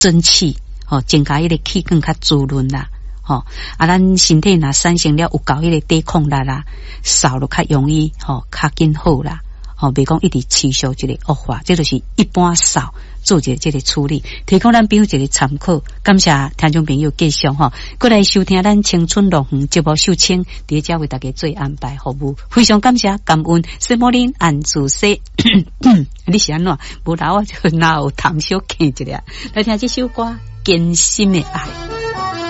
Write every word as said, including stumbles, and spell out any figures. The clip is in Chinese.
蒸汽，吼，增加迄个气更较滋润啦，吼，啊，咱身体若产生了有够迄个抵抗力啦，扫就较容易，吼，较紧好啦，吼，袂讲一直持续一个恶化，这就是一般扫做一个这个处理，提供咱朋友一个参考。感谢听众朋友继续吼，过来收听咱青春乐园节目秀清，伫遮为大家做安排服务，非常感谢感恩。什么人安住说，你是安怎？无老我就哪有谈小见一下，来听这首歌《艰辛的爱》。